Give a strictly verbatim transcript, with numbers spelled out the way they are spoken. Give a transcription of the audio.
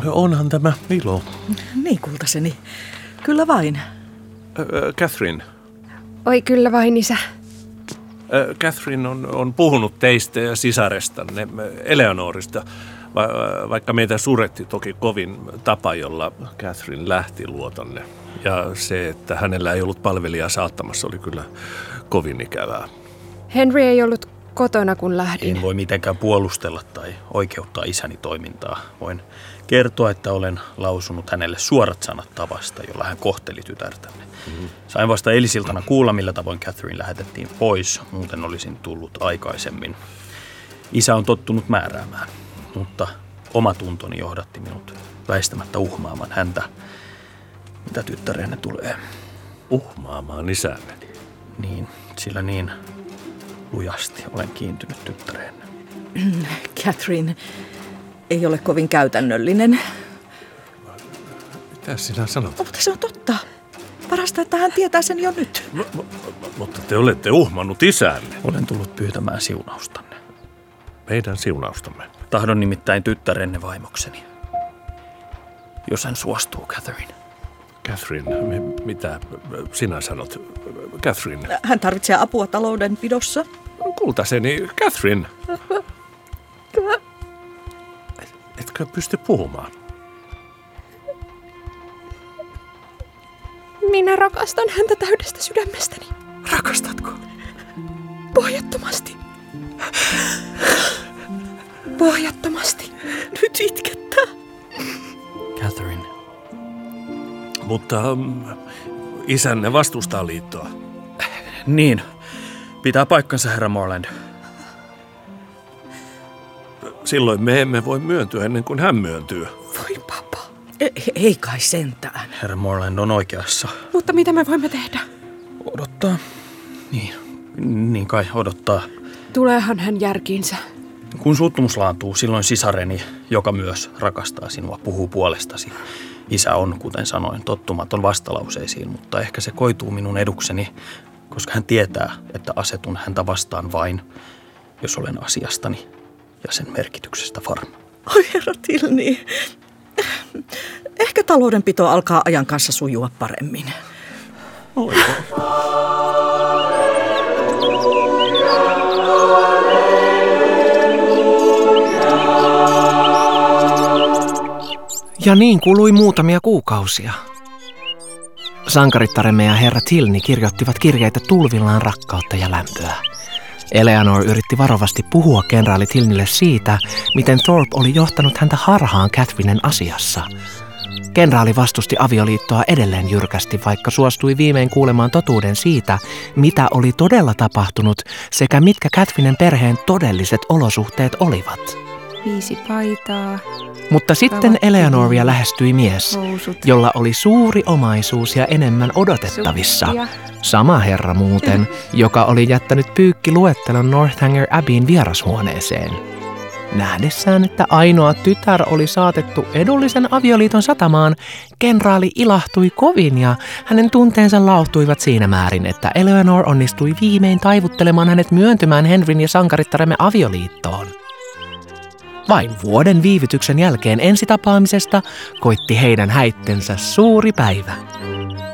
Onhan tämä ilo. Niin, kultaseni. Kyllä vain. Äh, Catherine. Oi kyllä vain, isä. Äh, Catherine on, on puhunut teistä ja sisarestanne, Eleanorista, va, vaikka meitä suretti toki kovin tapa, jolla Catherine lähti luotanne. Ja se, että hänellä ei ollut palvelijaa saattamassa, oli kyllä kovin ikävää. Henry ei ollut kotona, kun lähdin. En voi mitenkään puolustella tai oikeuttaa isäni toimintaa. Voin kertoa, että olen lausunut hänelle suorat sanat tavasta, jolla hän kohteli tytärtänne. Mm-hmm. Sain vasta eilisiltana kuulla, millä tavoin Catherine lähetettiin pois. Muuten olisin tullut aikaisemmin. Isä on tottunut määräämään, mutta oma tuntoni johdatti minut väistämättä uhmaamaan häntä, mitä tyttärenne tulee. Uhmaamaan isänne? Niin, sillä niin lujasti olen kiintynyt tyttäreenne. Catherine ei ole kovin käytännöllinen. Mitä sinä sanot? Mutta se on totta. Parasta, että hän tietää sen jo nyt. M- m- mutta te olette uhmannut isänne. Olen tullut pyytämään siunaustanne. Meidän siunaustamme. Tahdon nimittäin tyttärenne vaimokseni. Jos hän suostuu, Catherine. Catherine, mitä sinä sanot? Catherine. Hän tarvitsee apua taloudenpidossa. Kultaseni, Catherine. Etkö pysty puhumaan? Minä rakastan häntä täydestä sydämestäni. Rakastatko? Pohjattomasti. Pohjattomasti. Nyt itkettää. Catherine. Mutta um, isänne vastustaa liittoa. Niin, pitää paikkansa, herra Morland. Silloin me emme voi myöntyä ennen kuin hän myöntyy. Voi papa. E- ei kai sentään. Herra Morland on oikeassa. Mutta mitä me voimme tehdä? Odottaa. Niin, niin kai odottaa. Tuleehan hän järkiinsä. Kun suuttumus laantuu, silloin sisareni, joka myös rakastaa sinua, puhuu puolestasi. Isä on, kuten sanoin, tottumaton vastalauseisiin, mutta ehkä se koituu minun edukseni, koska hän tietää, että asetun häntä vastaan vain, jos olen asiastani ja sen merkityksestä varma. Oi herra Tilney. Ehkä taloudenpito alkaa ajan kanssa sujua paremmin. Oi. Ja niin kului muutamia kuukausia. Sankarittaremme ja herra Tilney kirjoittivat kirjeitä tulvillaan rakkautta ja lämpöä. Eleanor yritti varovasti puhua kenraali Tilneylle siitä, miten Thorpe oli johtanut häntä harhaan Catherinen asiassa. Kenraali vastusti avioliittoa edelleen jyrkästi, vaikka suostui viimein kuulemaan totuuden siitä, mitä oli todella tapahtunut sekä mitkä Catherinen perheen todelliset olosuhteet olivat. Viisi paitaa. Mutta sitten Eleanoria lähestyi mies, jolla oli suuri omaisuus ja enemmän odotettavissa. Sama herra muuten, joka oli jättänyt pyykkiluettelon Northanger Abbeyn vierashuoneeseen. Nähdessään, että ainoa tytär oli saatettu edullisen avioliiton satamaan, kenraali ilahtui kovin ja hänen tunteensa lauhtuivat siinä määrin, että Eleanor onnistui viimein taivuttelemaan hänet myöntymään Henryn ja sankarittaremme avioliittoon. Vain vuoden viivytyksen jälkeen ensitapaamisesta koitti heidän häittensä suuri päivä.